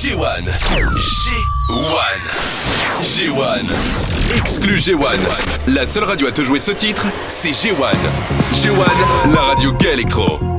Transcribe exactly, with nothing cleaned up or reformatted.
G un. G un. G un. Exclu G un. La seule radio à te jouer ce titre, c'est G un. G un, la radio gay électro.